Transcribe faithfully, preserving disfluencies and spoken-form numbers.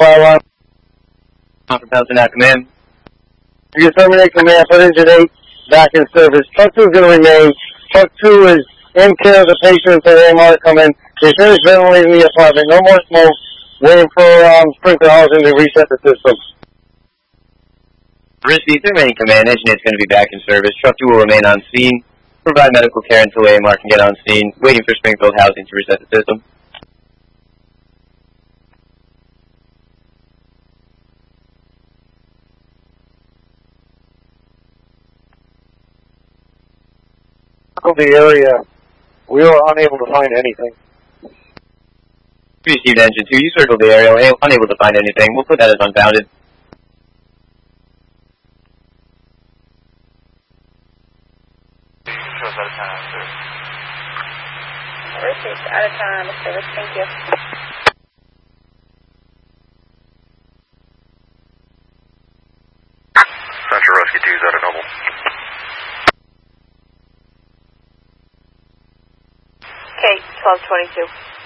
fire alarm. From Pelton out, command. You terminate command for engine eight, back in service. Truck two is going to remain. Truck two is in care of the patient until A M R come in. They finish ventilating the apartment. No more smoke. Waiting for um, sprinkler housing to reset the system. Risky, terminating command. Engine eight's going to be back in service. Truck two will remain on scene. Provide medical care until A M R can get on scene. Waiting for Springfield housing to reset the system. The area, we were unable to find anything. We received engine two. You circled the area, unable to find anything. We'll put that as unfounded. Shows out of time, sir. Received out of time, service. Thank you. Central Rescue two is out of Noble. Okay, twelve twenty-two.